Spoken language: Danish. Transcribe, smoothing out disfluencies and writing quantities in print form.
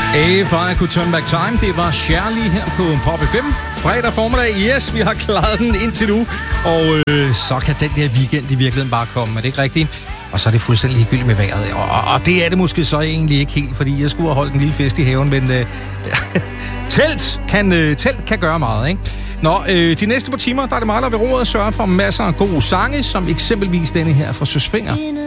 If I Could Turn Back Time, det var Shirley her på Pop FM. Fredag formiddag, yes, vi har klaret den indtil nu. Og så kan den der weekend i virkeligheden bare komme, er det ikke rigtigt? Og så er det fuldstændig ligegyldigt med vejret. Og det er det måske så egentlig ikke helt, fordi jeg skulle have holdt en lille fest i haven, men telt kan gøre meget, ikke? Nå, de næste par timer, der er det mig, der ved roret sørge for masser af gode sange, som eksempelvis denne her fra Søs Fenger.